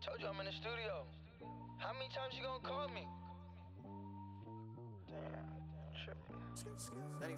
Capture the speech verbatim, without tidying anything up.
Told you I'm in the studio. How many times you gonna call me? Damn, tripping.